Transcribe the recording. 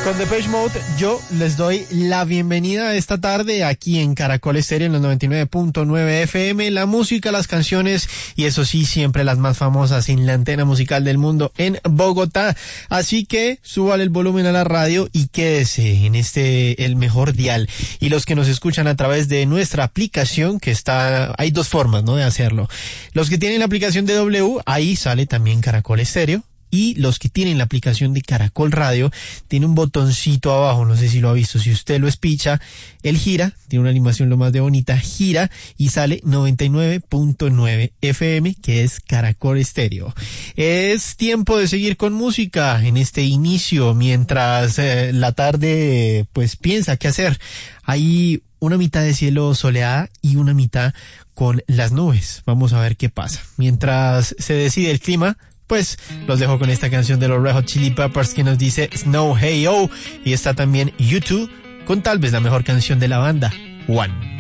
Con Depeche Mode, yo les doy la bienvenida esta tarde aquí en Caracol Estéreo en los 99.9 FM, la música, las canciones y eso sí, siempre las más famosas en la antena musical del mundo en Bogotá. Así que súbale el volumen a la radio y quédese en el mejor dial. Y los que nos escuchan a través de nuestra aplicación, hay dos formas, ¿no?, de hacerlo. Los que tienen la aplicación de W, ahí sale también Caracol Estéreo. Y los que tienen la aplicación de Caracol Radio, tiene un botoncito abajo, no sé si lo ha visto, si usted lo espicha, él gira, tiene una animación lo más de bonita, gira y sale 99.9 FM, que es Caracol Estéreo. Es tiempo de seguir con música en este inicio, mientras la tarde pues piensa qué hacer. Hay una mitad de cielo soleada y una mitad con las nubes. Vamos a ver qué pasa. Mientras se decide el clima, pues los dejo con esta canción de los Red Hot Chili Peppers que nos dice Snow Hey Oh, y está también U2 con tal vez la mejor canción de la banda, One.